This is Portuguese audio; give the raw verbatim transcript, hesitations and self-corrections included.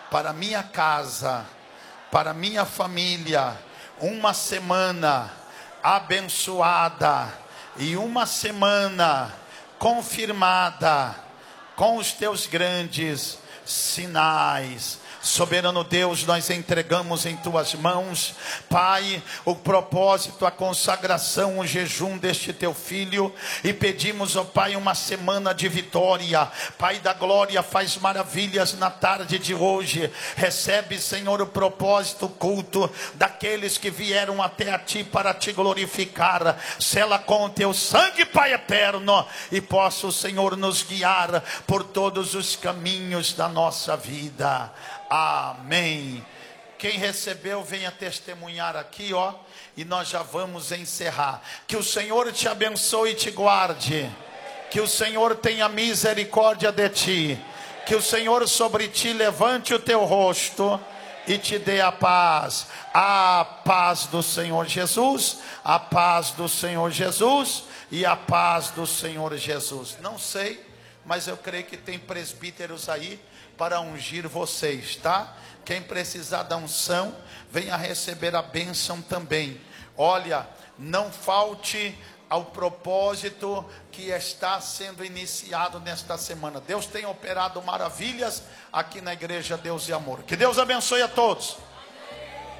para minha casa, para minha família, uma semana abençoada e uma semana confirmada com os teus grandes sinais. Soberano Deus, nós entregamos em tuas mãos, Pai, o propósito, a consagração, o jejum deste teu filho, e pedimos, ó Pai, uma semana de vitória. Pai da glória, faz maravilhas na tarde de hoje. Recebe, Senhor, o propósito, o culto daqueles que vieram até a ti para te glorificar. Sela com o teu sangue, Pai eterno, e possa o Senhor nos guiar por todos os caminhos da nossa vida. Amém. Quem recebeu, venha testemunhar aqui, ó, e nós já vamos encerrar. Que o Senhor te abençoe e te guarde. Que o Senhor tenha misericórdia de ti. Que o Senhor sobre ti levante o teu rosto e te dê a paz. A paz do Senhor Jesus, a paz do Senhor Jesus e a paz do Senhor Jesus. Não sei, mas eu creio que tem presbíteros aí para ungir vocês, tá? Quem precisar da unção, venha receber a bênção também. Olha, não falte ao propósito que está sendo iniciado nesta semana. Deus tem operado maravilhas aqui na igreja Deus e Amor. Que Deus abençoe a todos.